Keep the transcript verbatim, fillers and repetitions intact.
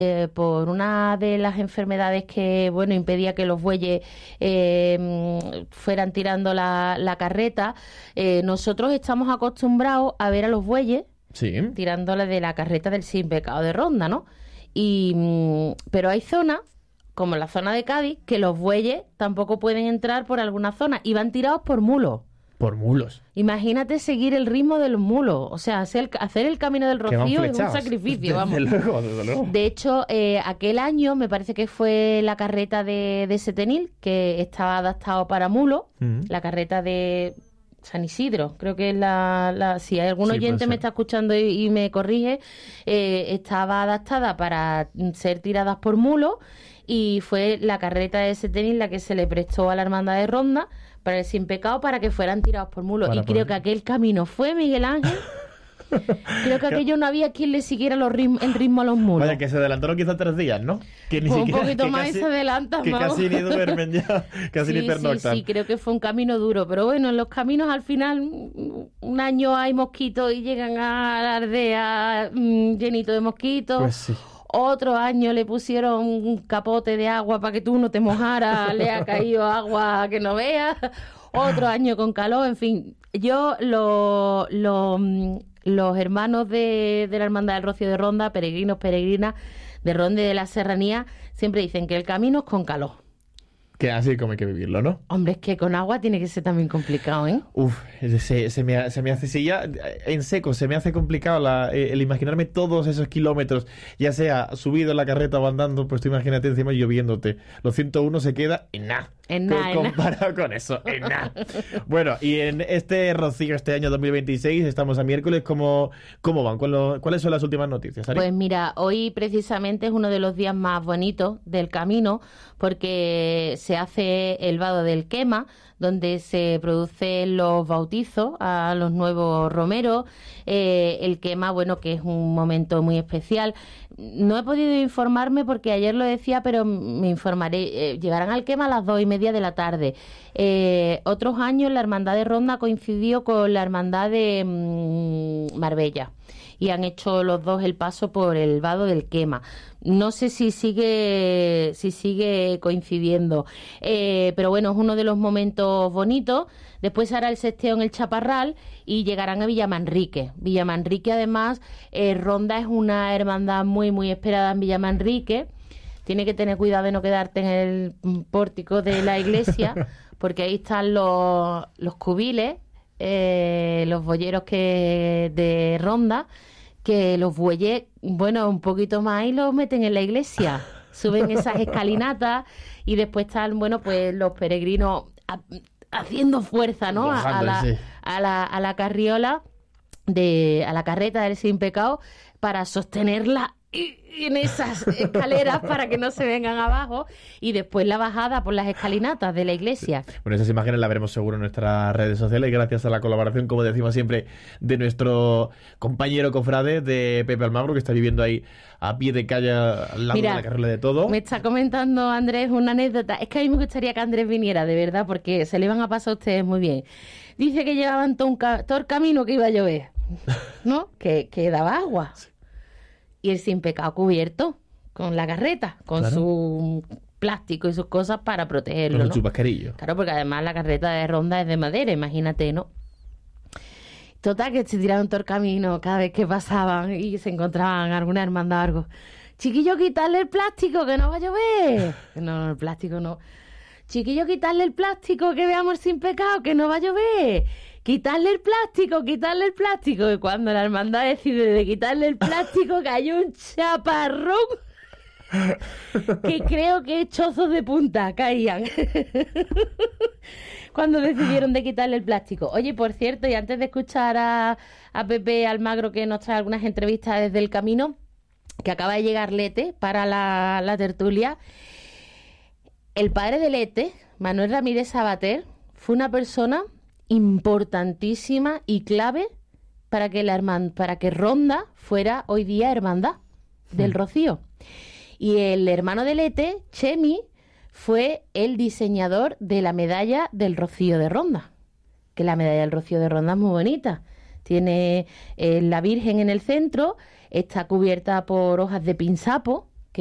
Eh, por una de las enfermedades que, bueno, impedía que los bueyes eh, fueran tirando la, la carreta, eh, nosotros estamos acostumbrados a ver a los bueyes sí. tirándola de la carreta del Sin Pecado de Ronda, ¿no? Y, pero hay zonas, como la zona de Cádiz, que los bueyes tampoco pueden entrar por alguna zona y van tirados por mulos. Por mulos. Imagínate seguir el ritmo de los mulos. O sea, hacer, hacer el camino del Rocío es un sacrificio, vamos. Desde luego, desde luego. De hecho, eh, aquel año me parece que fue la carreta de, de Setenil, que estaba adaptado para mulos, mm. la carreta de San Isidro, creo que es la... la si hay algún sí, oyente me está escuchando y, y me corrige, eh, estaba adaptada para ser tiradas por mulos, y fue la carreta de Setenil la que se le prestó a la Hermandad de Ronda para el Sin Pecado, para que fueran tirados por mulos. Para y creo poder... que aquel camino fue Miguel Ángel. Creo que aquello no había quien le siguiera los ritmo, el ritmo a los mulos. Vaya, que se adelantaron quizás tres días, ¿no? Que ni pues siquiera, un poquito que más casi, y se adelantan, que casi ni duermen ya, casi sí, ni pernoctan. Sí, sí, creo que fue un camino duro, pero bueno, en los caminos al final, un año hay mosquitos y llegan a la aldea mmm, llenito de mosquitos. Pues sí. Otro año le pusieron un capote de agua para que tú no te mojaras, le ha caído agua que no veas. Otro año con calor, en fin. Yo, lo, lo, los hermanos de, de la Hermandad del Rocío de Ronda, peregrinos, peregrinas de Ronda y de la Serranía, siempre dicen que el camino es con calor. Que así como hay que vivirlo, ¿no? Hombre, es que con agua tiene que ser también complicado, ¿eh? Uf, se, se, me, se me hace, si ya en seco se me hace complicado la, el imaginarme todos esos kilómetros, ya sea subido en la carreta o andando, pues tú imagínate encima lloviéndote. Los ciento uno se queda en nada. En nada. Comparado con eso, en nada. Bueno, y en este Rocío, este año dos mil veintiséis, estamos a miércoles, ¿cómo, cómo van? ¿Cuáles son las últimas noticias, Ari? Pues mira, hoy precisamente es uno de los días más bonitos del camino, porque se hace el vado del Quema, donde se producen los bautizos a los nuevos romeros. Eh, el Quema, bueno, que es un momento muy especial. No he podido informarme porque ayer lo decía, pero me informaré. Eh, llegarán al Quema a las dos y media de la tarde. Eh, otros años la Hermandad de Ronda coincidió con la Hermandad de mmm, Marbella, y han hecho los dos el paso por el vado del Quema. No sé si sigue si sigue coincidiendo, eh, pero bueno, es uno de los momentos bonitos. Después se hará el sesteo en el Chaparral y llegarán a Villamanrique. Villamanrique, además, eh, Ronda es una hermandad muy, muy esperada en Villamanrique. Tiene que tener cuidado de no quedarte en el pórtico de la iglesia, porque ahí están los, los cubiles, eh, los boyeros que de Ronda, que los bueyes, bueno, un poquito más y los meten en la iglesia. Suben esas escalinatas y después están, bueno, pues los peregrinos a, haciendo fuerza, ¿no? A, a, la, a, la, a la carriola, de, a la carreta del Sin Pecado, para sostenerla en esas escaleras para que no se vengan abajo, y después la bajada por las escalinatas de la iglesia. Bueno, esas imágenes las veremos seguro en nuestras redes sociales, y gracias a la colaboración, como decimos siempre, de nuestro compañero cofrade de Pepe Almagro, que está viviendo ahí a pie de calle al lado Mira, de la carrera de todo. Me está comentando Andrés una anécdota. Es que a mí me gustaría que Andrés viniera, de verdad, porque se le van a pasar a ustedes muy bien. Dice que llevaban todo, un ca- todo el camino que iba a llover, ¿no? que, que daba agua. Sí. Y el Sin Pecado cubierto con la carreta, con claro. su plástico y sus cosas para protegerlo, con ¿no? su cascarillo. Claro, porque además la carreta de Ronda es de madera, imagínate, ¿no? Total, que se tiraron todo el camino cada vez que pasaban y se encontraban alguna hermandad o algo. Chiquillo, quitarle el plástico, que no va a llover. No, no, el plástico no. Chiquillo, quitarle el plástico, que veamos el Sin Pecado, que no va a llover. Quitarle el plástico, quitarle el plástico. Y cuando la hermandad decide de quitarle el plástico, cayó un chaparrón que creo que chozos de punta caían cuando decidieron de quitarle el plástico. Oye, por cierto, y antes de escuchar a, a Pepe Almagro, que nos trae algunas entrevistas desde el camino, que acaba de llegar Lete para la, la tertulia, el padre de Lete, Manuel Ramírez Sabater, fue una persona importantísima y clave para que la hermand- para que Ronda fuera hoy día hermandad del Rocío. Y el hermano de Lete, Chemi, fue el diseñador de la medalla del Rocío de Ronda. Que la medalla del Rocío de Ronda es muy bonita. Tiene eh, la Virgen en el centro, está cubierta por hojas de pinzapo,